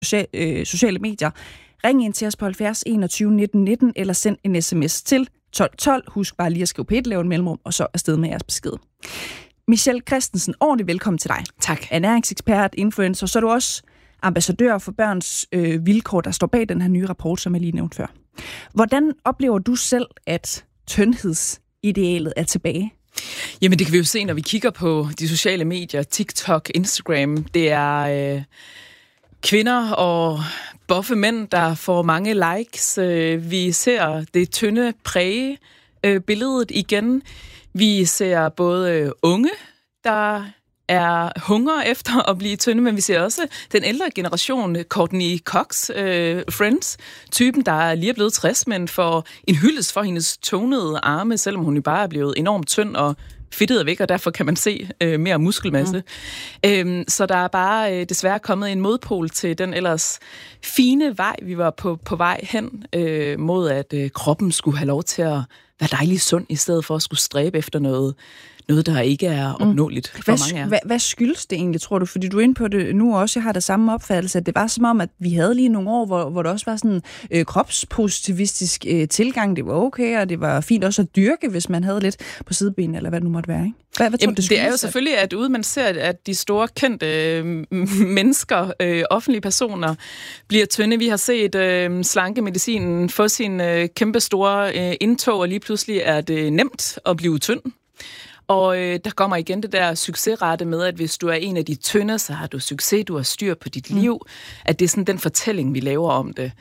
sociale medier. Ring ind til os på 70 21 19 19, eller send en sms til 12 12. Husk bare lige at skrive P1, lave en mellemrum, og så afsted med jeres besked. Michelle Christensen, ordentligt velkommen til dig. Tak. Ernæringsekspert, influencer, så er du også ambassadør for børns vilkår, der står bag den her nye rapport, som jeg lige nævnte før. Hvordan oplever du selv, at tyndhedsidealet er tilbage? Jamen det kan vi jo se, når vi kigger på de sociale medier, TikTok, Instagram. Det er kvinder og buffe mænd, der får mange likes. Vi ser det tynde præge billedet igen. Vi ser både unge, der er hunger efter at blive tynde, men vi ser også den ældre generation, Courtney Cox, Friends-typen, der lige er blevet 60, men får en hyldest for hendes tonede arme, selvom hun jo bare er blevet enormt tynd og fedtet væk, og derfor kan man se mere muskelmasse. Så der er bare desværre kommet en modpol til den ellers fine vej, vi var på vej hen mod, at kroppen skulle have lov til at være dejlig sund, i stedet for at skulle stræbe efter noget, der ikke er opnåeligt for mange af jer. Hvad skyldes det egentlig, tror du? Fordi du er inde på det nu også, jeg har det samme opfattelse, at det var som om, at vi havde lige nogle år, hvor der også var sådan en kropspositivistisk tilgang. Det var okay, og det var fint også at dyrke, hvis man havde lidt på sidebenene, eller hvad det nu måtte være, ikke? Hvad tror du, det er jo selvfølgelig, at ude man ser, at de store kendte mennesker, offentlige personer, bliver tynde. Vi har set slankemedicinen få sin kæmpe store indtog, og lige pludselig er det nemt at blive tynd. Og der kommer igen det der succesrate med, at hvis du er en af de tynde, så har du succes, du har styr på dit liv. At det er sådan den fortælling, vi laver om det.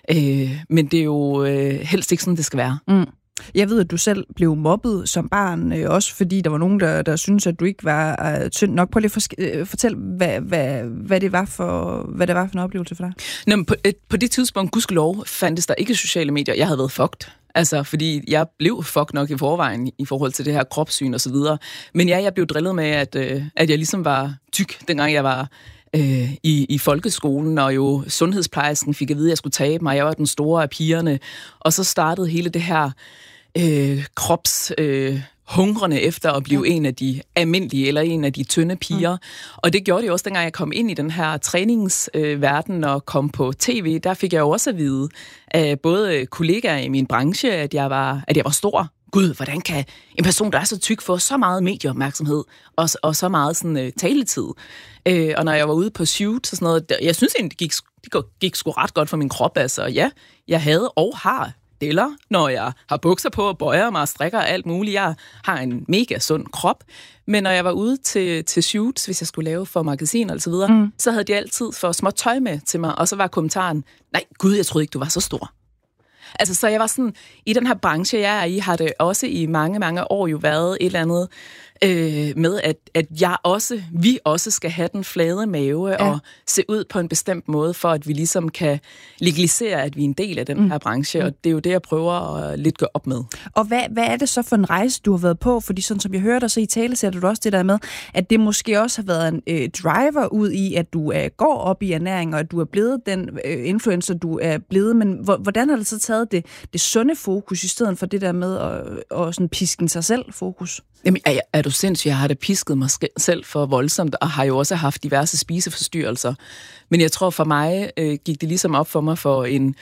Men det er jo helst ikke sådan, det skal være. Jeg ved, at du selv blev mobbet som barn, også fordi der var nogen, der syntes, at du ikke var tynd nok. Prøv lige at fortælle, hvad det var for en oplevelse for dig. Nå, på det tidspunkt, gudskelov, fandtes der ikke sociale medier. Jeg havde været fucked. Altså, fordi jeg blev fucked nok i forvejen i forhold til det her kropssyn og så videre. Men ja, jeg blev drillet med, at jeg ligesom var tyk, dengang jeg var i folkeskolen, og jo sundhedsplejersken fik at vide, at jeg skulle tabe mig. Jeg var den store af pigerne. Og så startede hele det her hungrende efter at blive en af de almindelige, eller en af de tynde piger. Og det gjorde det også, dengang jeg kom ind i den her træningsverden og kom på tv. Der fik jeg jo også at vide af både kollegaer i min branche, at jeg var stor. Gud, hvordan kan en person, der er så tyk, få så meget medieopmærksomhed og så meget sådan, taletid? Og når jeg var ude på shoot og sådan noget, jeg synes egentlig, det gik sgu ret godt for min krop. Altså, ja, jeg havde og har deller, når jeg har bukser på og bøjer mig og strikker og alt muligt. Jeg har en mega sund krop. Men når jeg var ude til shoots, hvis jeg skulle lave for magasiner og så videre, så havde de altid for småt tøj med til mig, og så var kommentaren, nej, gud, jeg troede ikke, du var så stor. Altså, så jeg var sådan, i den her branche, jeg er i, har det også i mange, mange år jo været et eller andet med, at vi også skal have den flade mave og se ud på en bestemt måde, for at vi ligesom kan legalisere, at vi er en del af den her branche, og det er jo det, jeg prøver at lidt gå op med. Og hvad er det så for en rejse, du har været på? Fordi sådan som jeg hører dig, så i tale sætter du også det der med, at det måske også har været en driver ud i, at du går op i ernæring, og at du er blevet den influencer, du er blevet, men hvordan har det så taget det sunde fokus, i stedet for det der med at sådan pisken sig selv fokus? Jamen, er du sindssygt? Jeg har da pisket mig selv for voldsomt, og har jo også haft diverse spiseforstyrrelser. Men jeg tror, for mig gik det ligesom op for mig for en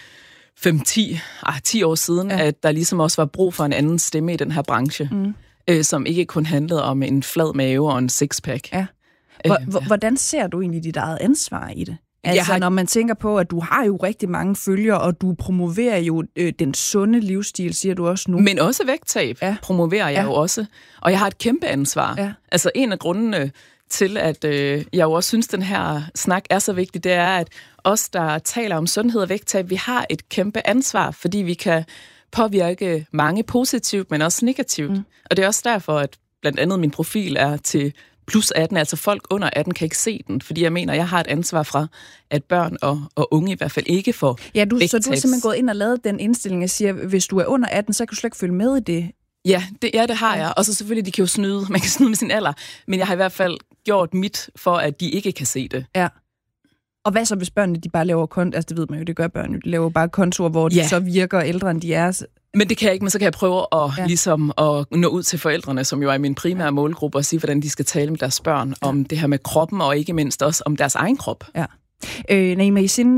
10 år siden, at der ligesom også var brug for en anden stemme i den her branche, som ikke kun handlede om en flad mave og en sixpack. Ja. Hvordan ser du egentlig dit eget ansvar i det? Altså, når man tænker på, at du har jo rigtig mange følgere, og du promoverer jo den sunde livsstil, siger du også nu. Men også vægttab promoverer jeg jo også. Og jeg har et kæmpe ansvar. Ja. Altså, en af grundene til, at jeg jo også synes, den her snak er så vigtig, det er, at os, der taler om sundhed og vægttab, vi har et kæmpe ansvar, fordi vi kan påvirke mange positivt, men også negativt. Og det er også derfor, at blandt andet min profil er til plus 18, altså folk under 18 kan ikke se den, fordi jeg mener, jeg har et ansvar fra, at børn og unge i hvert fald ikke får vægttabs. Så du har simpelthen gået ind og lavet den indstilling, jeg siger, hvis du er under 18, så kan du slet ikke følge med i det. Ja, det har jeg. Og så selvfølgelig, de kan jo snyde. Man kan snyde med sin alder. Men jeg har i hvert fald gjort mit for, at de ikke kan se det. Ja. Og hvad så, hvis børnene de bare laver altså det ved man jo, det gør børn jo. De laver bare kontorer, hvor de så virker ældre, end de er. Men det kan jeg ikke, men så kan jeg prøve ligesom at nå ud til forældrene, som jo er min primære målgruppe, og sige, hvordan de skal tale med deres børn om det her med kroppen, og ikke mindst også om deres egen krop. Ja. Naima Yasin,